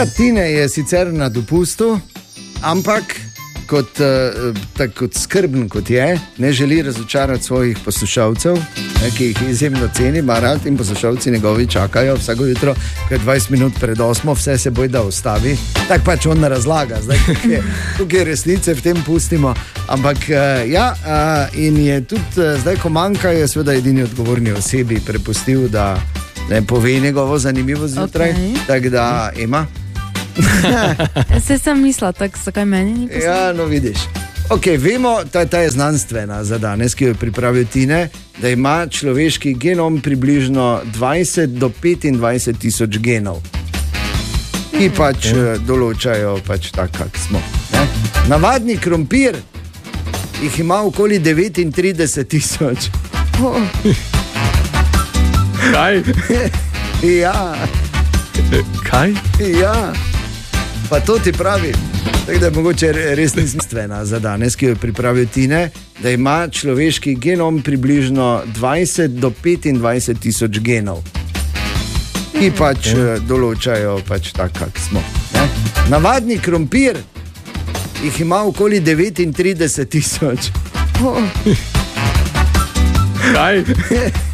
Ja, Tine je sicer na dopustu, ampak kot skrben kot je, ne želi razočarati svojih poslušalcev, ki jih izjemno ceni, Marat in poslušalci njegovi čakajo vsako jutro, ker 20 minut pred 8, vse se boj da ustavi. Tako pač on razlaga, zdaj tukaj resnice v tem pustimo. Ampak in je tudi zdaj, ko manjka, je seveda edini odgovorni osebi prepustil, da ne pove njegovo zanimivo zjutraj, tako da ima. Se sem mislila, tako zakaj meni ni poslal? Ja, no vidiš. Ok, vemo, ta je znanstvena za danes, ki jo je pripravil Tine, da ima človeški genom približno 20 do 25 tisoč genov, ki pač določajo pač tako, kak smo. Ne? Navadni krompir jih ima okoli 39 tisoč. Kaj? Ja. Kaj? Ja. Pa to ti pravi, tako da je mogoče res nesmistvena za danes, ki jo je pripravil Tine, da ima človeški genom približno 20 do 25 tisoč genov, ki pač določajo pač tako, kak smo. Ne? Navadni krompir jih ima okoli 39 tisoč. Kaj?